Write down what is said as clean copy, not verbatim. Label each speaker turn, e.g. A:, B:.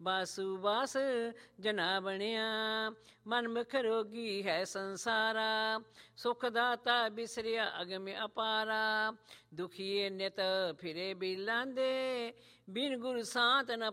A: ਬਾਸੂ ਬਾਸ ਜਨਾ ਬਣਿਆ। ਮਨਮੁਖ ਰੋਗੀ ਹੈ ਸੰਸਾਰਾ, ਸੁਖ ਦਾਤਾ ਬਿਸਰਿਆ ਅਗਮ ਅਪਾਰਾ। ਦੁਖੀਏ ਨਿਤ ਫਿਰੇ ਬਿਲਾਂਦੇ, ਬਿਨ ਗੁਰ ਸਾਤ ਨ